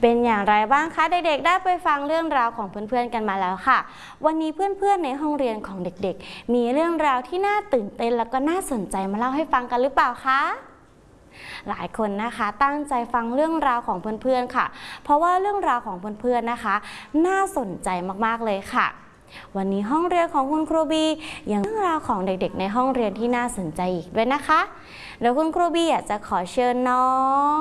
เป็นอย่างไรบ้างคะเด็กๆได้ไปฟังเรื่องราวของเพื่อนๆกันมาแล้วค่ะวันนี้เพื่อนๆในห้องเรียนของเด็กๆมีเรื่องราวที่น่าตื่นเต้นแล้วก็น่าสนใจมาเล่าให้ฟังกันหรือเปล่าคะหลายคนนะคะตั้งใจฟังเรื่องราวของเพื่อนๆค่ะเพราะว่าเรื่องราวของเพื่อนๆนะคะน่าสนใจมากๆเลยค่ะวันนี้ห้องเรียนของคุณครูบียังเรื่องราวของเด็กๆในห้องเรียนที่น่าสนใจอีกด้วยนะคะเดี๋ยวคุณครูบีอยากจะขอเชิญน้อง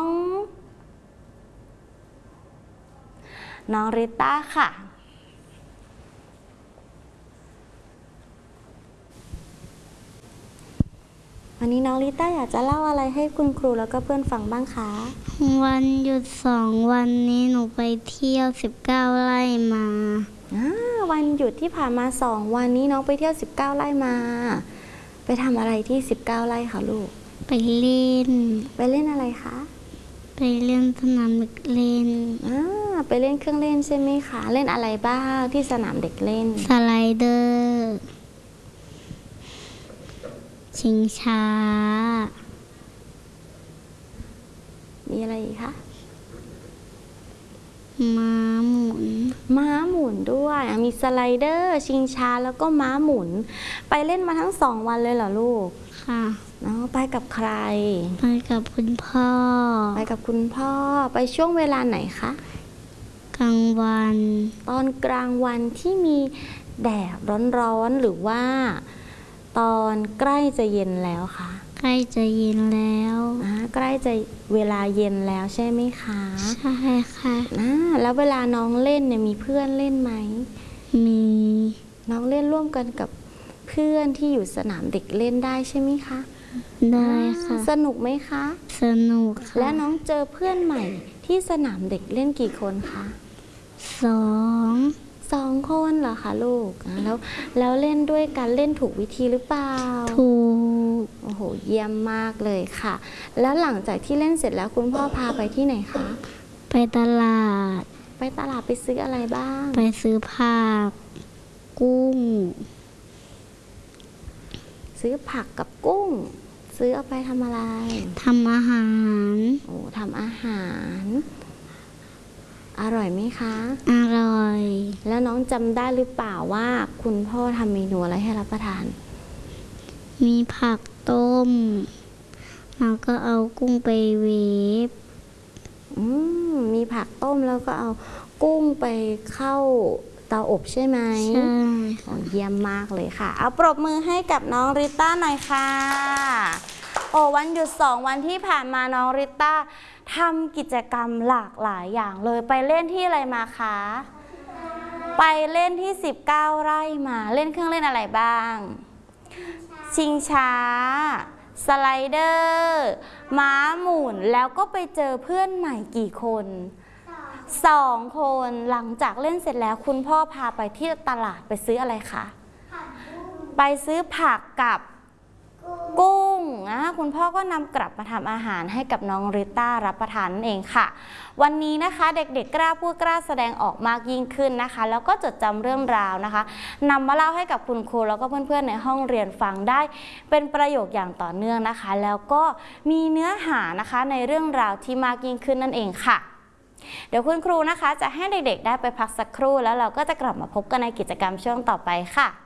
ริต้าค่ะวันนี้น้องริต้าอยากจะเล่าอะไรให้คุณครูแล้วก็เพื่อนฟังบ้างคะวันหยุด2 วันนี้หนูไปเที่ยว19 ไร่มาวันหยุดที่ผ่านมา2 วันนี้น้องไปเที่ยว19 ไร่มาไปทำอะไรที่19 ไร่คะลูกไปเล่นอะไรคะไปเล่นสนามเด็กเล่นไปเล่นเครื่องเล่นใช่ไหมคะเล่นอะไรบ้างที่สนามเด็กเล่นสไลเดอร์ชิงช้ามีอะไรอีกคะม้าหมุนด้วยมีสไลเดอร์ชิงช้าแล้วก็ม้าหมุนไปเล่นมาทั้ง2 วันเลยเหรอลูกค่ะไปกับใครไปกับคุณพ่อไปช่วงเวลาไหนคะกลางวันตอนกลางวันที่มีแดดร้อนๆหรือว่าตอนใกล้จะเย็นแล้วคะใกล้จะเย็นแล้วใกล้จะเวลาเย็นแล้วใช่ไหมคะใช่ค่ะแล้วเวลาน้องเล่นเนี่ยมีเพื่อนเล่นไหมมีน้องเล่นร่วมกันกับเพื่อนที่อยู่สนามเด็กเล่นได้ใช่ไหมคะได้ค่ะสนุกไหมคะสนุกค่ะและน้องเจอเพื่อนใหม่ที่สนามเด็กเล่นกี่คนคะ2 คนเหรอคะลูกแล้วเล่นด้วยกันเล่นถูกวิธีหรือเปล่าถูกโอ้โหเยี่ยมมากเลยค่ะแล้วหลังจากที่เล่นเสร็จแล้วคุณพ่อพาไปที่ไหนคะไปตลาดไปซื้ออะไรบ้างไปซื้อผักกุ้งซื้อผักกับกุ้งซื้อเอาไปทำอะไรทำอาหารทำอาหารอร่อยไหมคะอร่อยแล้วน้องจำได้หรือเปล่าว่าคุณพ่อทำเมนูอะไรให้รับประทานมีผักต้มแล้วก็เอากุ้งไปเวฟมีผักต้มแล้วก็เอากุ้งไปเข้าเตาอบใช่ไหมใช่เยี่ยมมากเลยค่ะเอาปรบมือให้กับน้องริต้าหน่อยค่ะวันหยุด2 วันที่ผ่านมาน้องริต้าทำกิจกรรมหลากหลายอย่างเลยไปเล่นที่อะไรมาคะไปเล่นที่19 ไร่มาเล่นเครื่องเล่นอะไรบ้างชิงช้าสไลเดอร์ม้าหมุนแล้วก็ไปเจอเพื่อนใหม่กี่คน2 คนหลังจากเล่นเสร็จแล้วคุณพ่อพาไปที่ตลาดไปซื้ออะไรคะไปซื้อผักกับกุ้งคุณพ่อก็นำกลับมาทำอาหารให้กับน้องริต้ารับประทานนั่นเองค่ะวันนี้นะคะเด็กๆกล้าพูดกล้าแสดงออกมากยิ่งขึ้นนะคะแล้วก็จดจำเรื่องราวนะคะนำมาเล่าให้กับคุณครูแล้วก็เพื่อนๆในห้องเรียนฟังได้เป็นประโยคอย่างต่อเนื่องนะคะแล้วก็มีเนื้อหานะคะในเรื่องราวที่มากยิ่งขึ้นนั่นเองค่ะเดี๋ยวคุณครูนะคะจะให้เด็กๆได้ไปพักสักครู่แล้วเราก็จะกลับมาพบกันในกิจกรรมช่วงต่อไปค่ะ